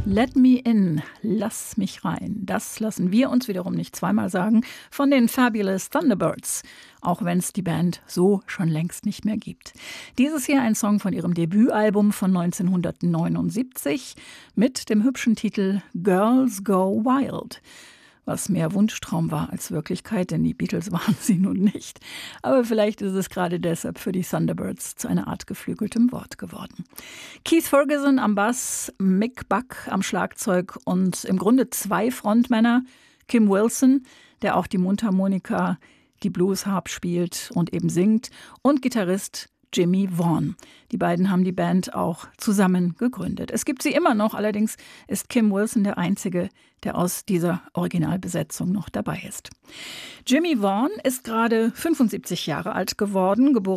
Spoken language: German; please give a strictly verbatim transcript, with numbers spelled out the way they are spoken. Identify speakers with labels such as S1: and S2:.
S1: Let me in, lass mich rein. Das lassen wir uns wiederum nicht zweimal sagen von den Fabulous Thunderbirds, auch wenn es die Band so schon längst nicht mehr gibt. Dieses hier ein Song von ihrem Debütalbum von neunzehnhundertneunundsiebzig mit dem hübschen Titel Girls Go Wild. Was mehr Wunschtraum war als Wirklichkeit, denn die Beatles waren sie nun nicht. Aber vielleicht ist es gerade deshalb für die Thunderbirds zu einer Art geflügeltem Wort geworden. Keith Ferguson am Bass, Mick Buck am Schlagzeug und im Grunde zwei Frontmänner, Kim Wilson, der auch die Mundharmonika, die Bluesharp spielt und eben singt, und Gitarrist Jimmy Vaughan. Die beiden haben die Band auch zusammen gegründet. Es gibt sie immer noch, allerdings ist Kim Wilson der Einzige, der aus dieser Originalbesetzung noch dabei ist. Jimmy Vaughan ist gerade fünfundsiebzig Jahre alt geworden, geboren